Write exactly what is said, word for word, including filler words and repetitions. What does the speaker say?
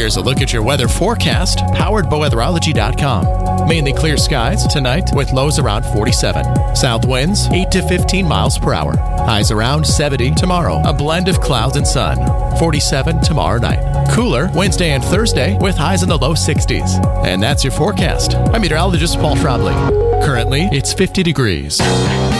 Here's a look at your weather forecast, powered by weatherology dot com. Mainly clear skies tonight with lows around forty-seven. South winds eight to fifteen miles per hour. Highs around seventy tomorrow. A blend of clouds and sun. forty-seven tomorrow night. Cooler Wednesday and Thursday with highs in the low sixties. And that's your forecast. I'm meteorologist Paul Trombley. Currently, it's fifty degrees.